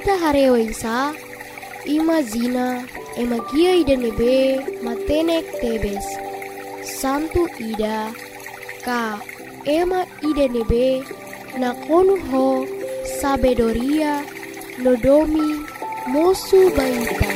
ita harewaisa, ima zina, ema gia ida nebe, matenek tebes. Santu ida, ka ema ida nebe, na konu ho, sabedoria, nodomi, mosu baita.